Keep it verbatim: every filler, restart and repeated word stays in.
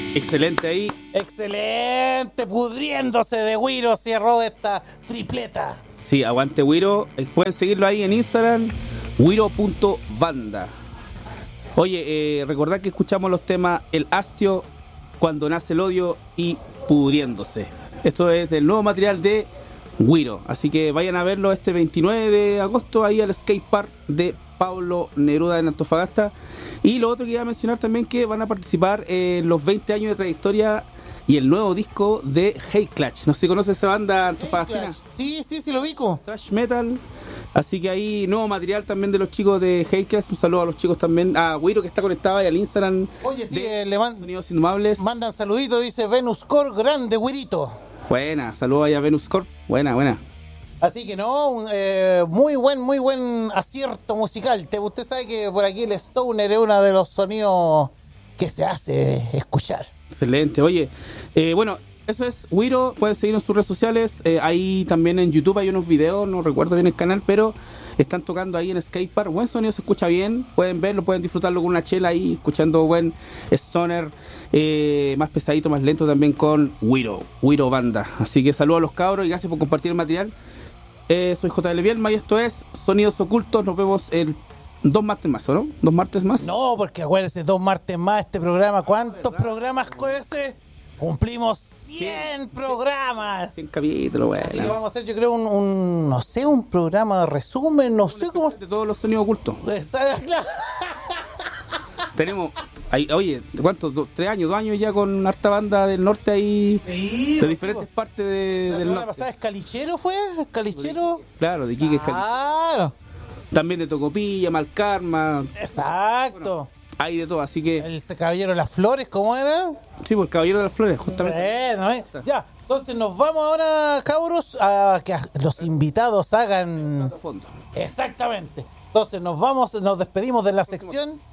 Excelente ahí. Excelente, pudriéndose de Wiro, cerró esta tripleta. Sí, aguante Wiro. Pueden seguirlo ahí en Instagram, wiro punto banda. Oye, eh, recordad que escuchamos los temas El Hastio, Cuando Nace el Odio y Pudriéndose. Esto es del nuevo material de Wiro. Así que vayan a verlo este veintinueve de agosto ahí al skate park de Pablo Neruda en Antofagasta. Y lo otro que iba a mencionar también, que van a participar en los veinte años de trayectoria y el nuevo disco de Hey Clutch. No sé si conoces esa banda antofagastina. Hey, sí, sí, sí lo ubico. Thrash metal. Así que ahí nuevo material también de los chicos de Hey Clutch. Un saludo a los chicos también. A Wiro, que está conectado ahí al Instagram. Oye, sí, de eh, le man- Sonidos Indomables. mandan saluditos, dice Venus Core, grande, Wirito. Buena, saludos ahí a Venus Corp. Buena, buena. Así que no, un, eh, muy buen, muy buen acierto musical. Te, usted sabe que por aquí el Stoner es uno de los sonidos que se hace escuchar. Excelente. Oye, eh, bueno, eso es Wiro. Pueden seguirnos en sus redes sociales. Eh, ahí también en YouTube hay unos videos, no recuerdo bien el canal, pero están tocando ahí en skatepark. Buen sonido, se escucha bien. Pueden verlo, pueden disfrutarlo con una chela ahí, escuchando buen Stoner, eh, más pesadito, más lento también con Wiro, Wiro Banda. Así que saludos a los cabros y gracias por compartir el material. Eh, soy J L Bielma y esto es Sonidos Ocultos. Nos vemos el dos martes más, ¿o no? ¿Dos martes más? No, porque acuérdense, dos martes más este programa. ¿Cuántos programas con ese? Cumplimos cien programas. cien capítulos, bueno. Así que vamos a hacer, yo creo, un, un no sé, un programa de resumen, no sé cómo. De todos los sonidos ocultos. Exacto. Tenemos, ahí, oye, ¿cuántos? Dos, tres años, dos años ya con harta banda del norte ahí, Sí, de diferentes digo, partes de, la del semana norte. pasada Escalichero fue, Escalichero. Claro, de Quique Escalante. Claro, También de Tocopilla, Malkarma, exacto. hay de todo, así que, El caballero de las flores, ¿cómo era? sí, pues el Caballero de las Flores, justamente. Bueno, ¿eh? Ya, entonces nos vamos ahora, cabros, a que los invitados hagan. Fondo. Exactamente. Entonces nos vamos, nos despedimos de la sección.